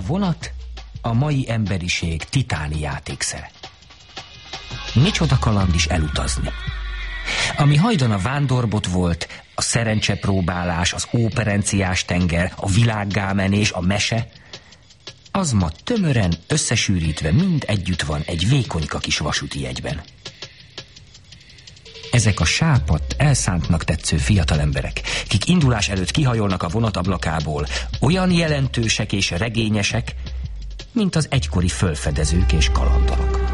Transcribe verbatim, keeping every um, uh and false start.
vonat a mai emberiség titáni játékszere. Micsoda kaland is elutazni. Ami hajdan a vándorbot volt, a szerencsepróbálás, az óperenciás tenger, a világgámenés, a mese, az ma tömören, összesűrítve mind együtt van egy vékonyka kis vasúti jegyben. Ezek a sápadt, elszántnak tetsző fiatal emberek, kik indulás előtt kihajolnak a vonatablakából, olyan jelentősek és regényesek, mint az egykori fölfedezők és kalandorok.